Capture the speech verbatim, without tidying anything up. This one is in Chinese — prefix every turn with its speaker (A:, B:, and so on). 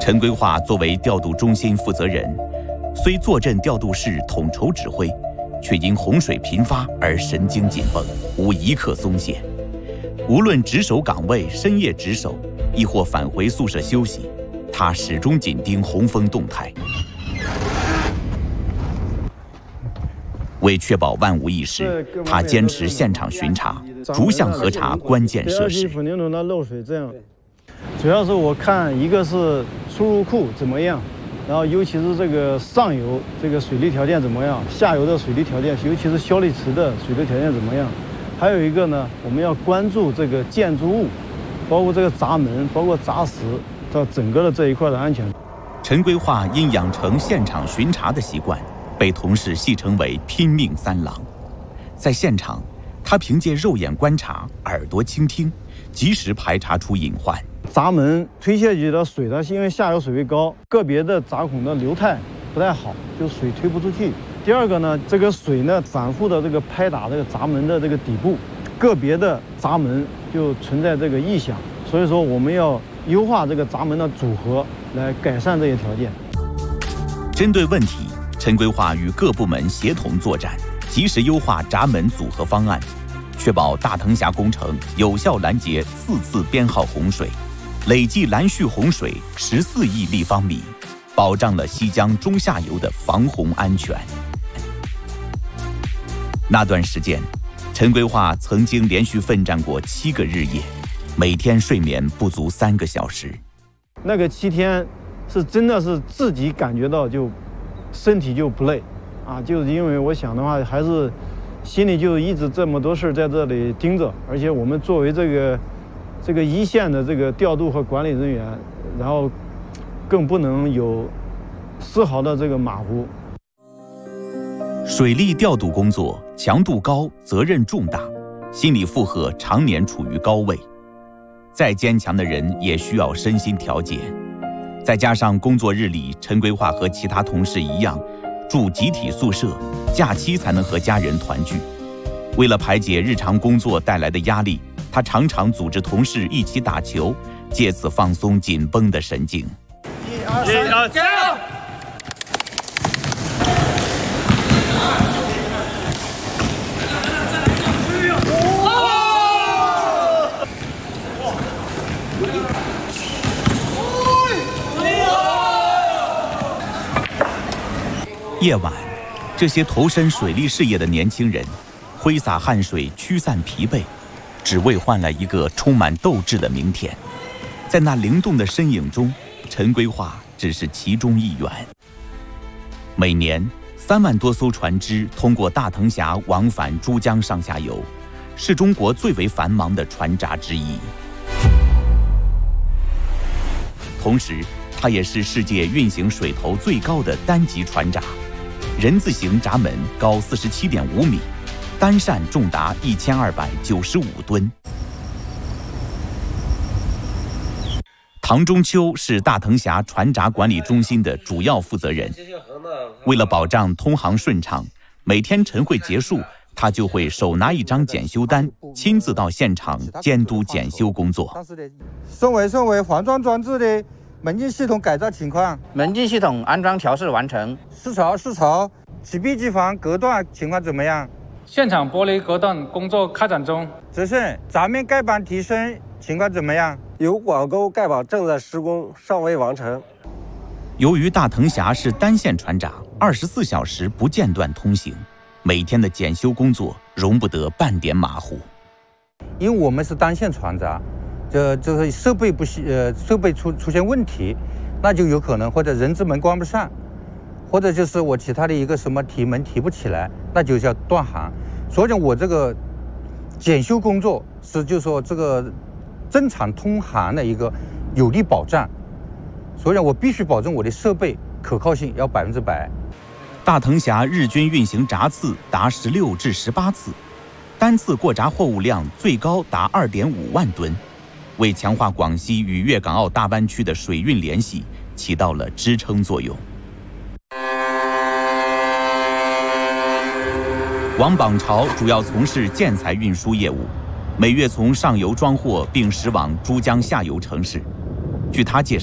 A: 陈规划作为调度中心负责人，虽坐镇调度室统筹指挥，却因洪水频发而神经紧绷，无一刻松懈。无论值守岗位、深夜值守，亦或返回宿舍休息，他始终紧盯洪峰动态。为确保万无一失，他坚持现场巡查，逐项核查关键设施。
B: 混凝土的漏水这样，主要是我看一个是出入库怎么样，然后尤其是这个上游这个水利条件怎么样，下游的水利条件，尤其是消砾池的水利条件怎么样。还有一个呢，我们要关注这个建筑物，包括这个闸门，包括闸石，到整个的这一块的安全。
A: 陈规划因养成现场巡查的习惯，被同事戏称为“拼命三郎”。在现场，他凭借肉眼观察、耳朵倾听，及时排查出隐患。
B: 闸门推下去的水呢，是因为下游水位高，个别的闸孔的流态不太好，就水推不出去。第二个呢，这个水呢反复的这个拍打这个闸门的这个底部，个别的闸门就存在这个异响，所以说我们要优化这个闸门的组合，来改善这些条件。
A: 针对问题，陈规划与各部门协同作战，及时优化闸门组合方案，确保大藤峡工程有效拦截四次编号洪水，累计拦蓄洪水十四亿立方米，保障了西江中下游的防洪安全。那段时间，陈规划曾经连续奋战过七个日夜，每天睡眠不足三个小时。
B: 那个七天是真的是自己感觉到就身体就不累啊，就是因为我想的话，还是心里就一直这么多事在这里盯着，而且我们作为这个这个一线的这个调度和管理人员，然后更不能有丝毫的这个马虎。
A: 水利调度工作强度高，责任重大，心理负荷常年处于高位。再坚强的人也需要身心调节。再加上工作日里，陈规划和其他同事一样，住集体宿舍，假期才能和家人团聚。为了排解日常工作带来的压力，他常常组织同事一起打球，借此放松紧绷的神经。
B: 一二三，加油！
A: 夜晚，这些投身水利事业的年轻人，挥洒汗水驱散疲惫，只为换来一个充满斗志的明天。在那灵动的身影中，陈规划只是其中一员。每年三万多艘船只通过大藤峡往返珠江上下游，是中国最为繁忙的船闸之一。同时，它也是世界运行水头最高的单级船闸。人字形闸门高四十七点五米，单扇重达一千二百九十五吨。唐中秋是大藤峡船闸管理中心的主要负责人。为了保障通航顺畅，每天晨会结束，他就会手拿一张检修单，亲自到现场监督检修工作。
C: 送尾送尾环状装置的门禁系统改造情况，
D: 门禁系统安装调试完成。
C: 试槽试槽，启闭机房隔断情况怎么样？
E: 现场玻璃隔断工作开展中。
C: 泽胜，闸面盖板提升情况怎么样？
F: 有网沟盖板正在施工，尚未完成。
A: 由于大藤峡是单线船闸，二十四小时不间断通行，每天的检修工作容不得半点马虎。
C: 因为我们是单线船闸，这这个设备不呃设备出出现问题，那就有可能或者人字门关不上，或者就是我其他的一个什么提门提不起来，那就叫断航。所以我这个检修工作是就说这个正常通航的一个有力保障，所以我必须保证我的设备可靠性要百分之百。
A: 大藤峡日均运行闸次达十六至十八次，单次过闸货物量最高达二点五万吨，为强化广西与粤港澳大湾区的水运联系起到了支撑作用。王榜朝主要从事建材运输业务，每月从上游装货并驶往珠江下游城市。据他介绍，